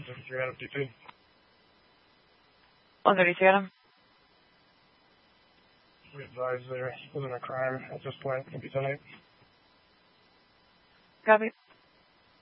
153 Adam DP. 133 Adam. We advise there isn't a crime at this point. It'll be tonight. Copy.